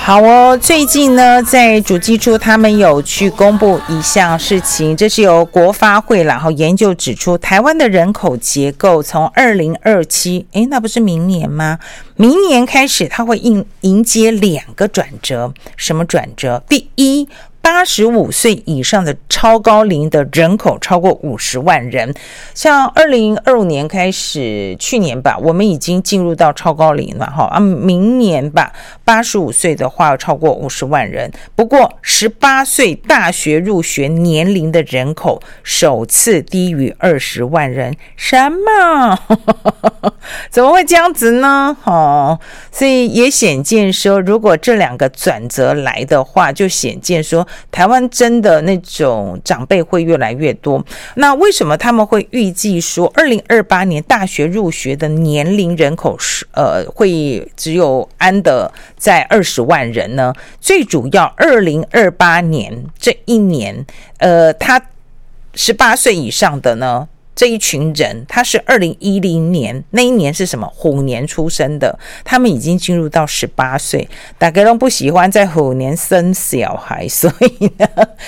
好哦，最近呢，在主计处他们有去公布一项事情，这是由国发会然后研究指出，台湾的人口结构从2027，那不是明年吗？明年开始，它会迎接2个转折。什么转折？第一，85岁以上的超高龄的人口超过50万人，像2025年开始，去年吧，我们已经进入到超高龄了明年吧，85岁的话超过50万人。不过18岁大学入学年龄的人口首次低于20万人，什么？怎么会这样子呢？所以也显见说，如果这2个转折来的话，就显见说台湾真的那种长辈会越来越多。那为什么他们会预计说2028年大学入学的年龄人口会只有安的在20万人呢？最主要2028年这一年他18岁以上的呢，这一群人他是2010年那一年是什么虎年出生的，他们已经进入到18岁，大家都不喜欢在虎年生小孩，所以呢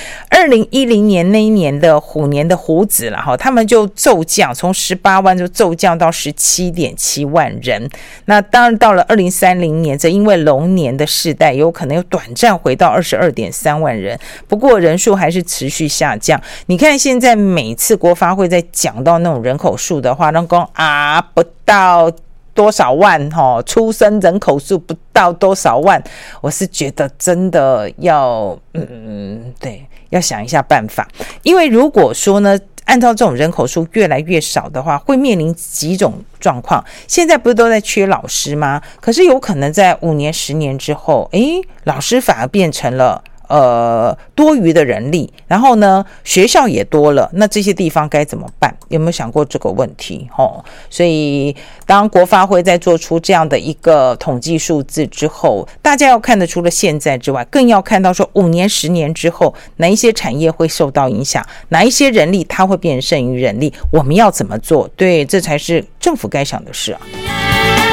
2010年那一年的虎年的虎子啦，他们就骤降，从18万就骤降到 17.7 万人。那当然到了2030年，则因为龙年的世代有可能又短暂回到 22.3 万人，不过人数还是持续下降。你看现在每次国发会在讲到那种人口数的话，那说不到多少万出生人口数不到多少万，我是觉得真的要对，要想一下办法。因为如果说呢，按照这种人口数越来越少的话，会面临几种状况。现在不是都在缺老师吗？可是有可能在5年10年之后，老师反而变成了多余的人力，然后呢学校也多了，那这些地方该怎么办？有没有想过这个问题？所以当国发会在做出这样的一个统计数字之后，大家要看的除了现在之外，更要看到说5年10年之后哪一些产业会受到影响，哪一些人力它会变成剩余人力，我们要怎么做？对，这才是政府该想的事啊。